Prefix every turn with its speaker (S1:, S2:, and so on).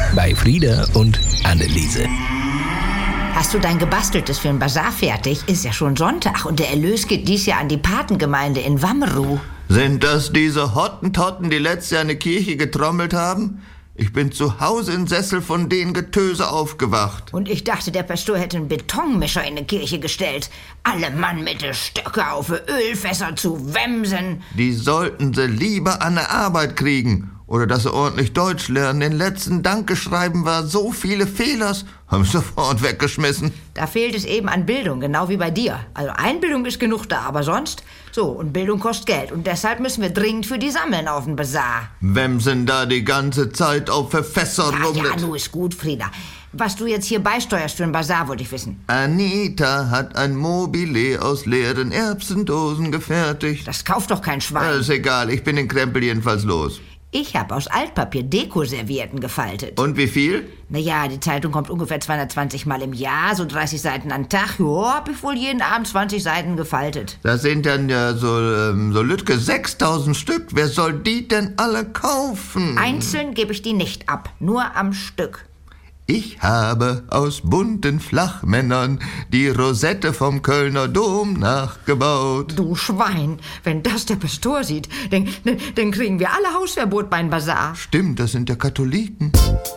S1: bei Frieda und Anneliese.
S2: Hast du dein Gebasteltes für den Bazar fertig? Ist ja schon Sonntag und der Erlös geht dies Jahr an die Patengemeinde in Wammeru.
S3: Sind das diese Hottentotten, die letztes Jahr eine Kirche getrommelt haben? Ich bin zu Hause im Sessel von den Getöse aufgewacht.
S2: Und ich dachte, der Pastor hätte einen Betonmischer in die Kirche gestellt. Alle Mann mit den Stöcke auf Ölfässer zu wemsen.
S3: Die sollten sie lieber an der Arbeit kriegen. Oder dass sie ordentlich Deutsch lernen. Den letzten Dankeschreiben war so viele Fehlers. Haben sie sofort weggeschmissen.
S2: Da fehlt es eben an Bildung, genau wie bei dir. Also Einbildung ist genug da, aber sonst... So, und Bildung kostet Geld. Und deshalb müssen wir dringend für die sammeln auf dem Bazar.
S3: Wemsen da die ganze Zeit auf Verfässer rum.
S2: Ja, nun ist gut, Frieda. Was du jetzt hier beisteuerst für den Bazar, wollte ich wissen.
S3: Anita hat ein Mobile aus leeren Erbsendosen gefertigt.
S2: Das kauft doch kein Schwein.
S3: Ist egal, ich bin den Krempel jedenfalls los.
S2: Ich habe aus Altpapier Dekoservietten gefaltet.
S3: Und wie viel?
S2: Naja, die Zeitung kommt ungefähr 220 Mal im Jahr, so 30 Seiten am Tag. Ja, hab ich wohl jeden Abend 20 Seiten gefaltet.
S3: Das sind dann ja so Lütke 6.000 Stück. Wer soll die denn alle kaufen?
S2: Einzeln gebe ich die nicht ab, nur am Stück.
S3: Ich habe aus bunten Flachmännern die Rosette vom Kölner Dom nachgebaut.
S2: Du Schwein, wenn das der Pastor sieht, dann kriegen wir alle Hausverbot beim Bazar.
S3: Stimmt, das sind ja Katholiken.